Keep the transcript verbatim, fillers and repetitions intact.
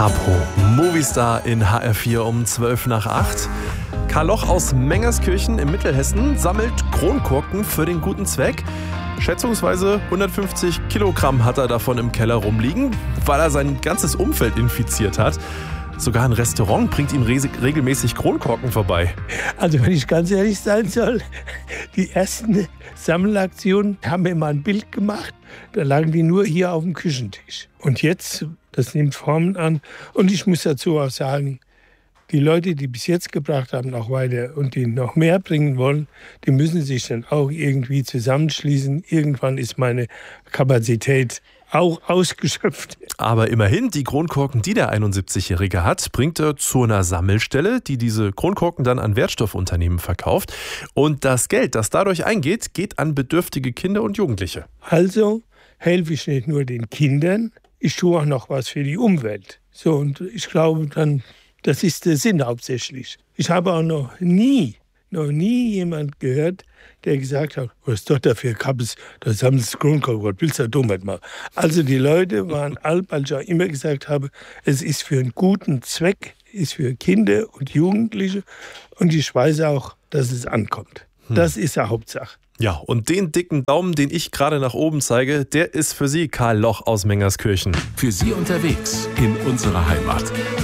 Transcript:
Harpo, Movistar in H R vier um zwölf nach acht. Karl Loch aus Mengerskirchen in Mittelhessen sammelt Kronkorken für den guten Zweck. Schätzungsweise hundertfünfzig Kilogramm hat er davon im Keller rumliegen, weil er sein ganzes Umfeld infiziert hat. Sogar ein Restaurant bringt ihm regelmäßig Kronkorken vorbei. Also wenn ich ganz ehrlich sein soll, die ersten Sammelaktionen haben mir mal ein Bild gemacht. Da lagen die nur hier auf dem Küchentisch. Und jetzt, das nimmt Formen an. Und ich muss dazu auch sagen, die Leute, die bis jetzt gebracht haben, auch weiter und die noch mehr bringen wollen, die müssen sich dann auch irgendwie zusammenschließen. Irgendwann ist meine Kapazität auch ausgeschöpft. Aber immerhin, die Kronkorken, die der einundsiebzigjährige hat, bringt er zu einer Sammelstelle, die diese Kronkorken dann an Wertstoffunternehmen verkauft. Und das Geld, das dadurch eingeht, geht an bedürftige Kinder und Jugendliche. Also helfe ich nicht nur den Kindern, ich tue auch noch was für die Umwelt. So, und ich glaube dann, das ist der Sinn hauptsächlich. Ich habe auch noch nie, noch nie jemand gehört, der gesagt hat, was ist doch dafür Kappes, das haben sie Kronkorken, was willst du da damit machen? Also die Leute waren all, weil ich auch immer gesagt habe, es ist für einen guten Zweck, ist für Kinder und Jugendliche und ich weiß auch, dass es ankommt. Hm. Das ist ja Hauptsache. Ja, und den dicken Daumen, den ich gerade nach oben zeige, der ist für Sie, Karl Loch aus Mengerskirchen. Für Sie unterwegs in unserer Heimat.